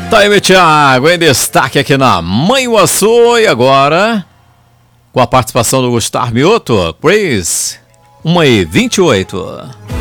Tá aí, meu Thiago, em destaque aqui na Mãe Uaçu. E agora, com a participação do Gustavo Mioto, Chris, 1h28.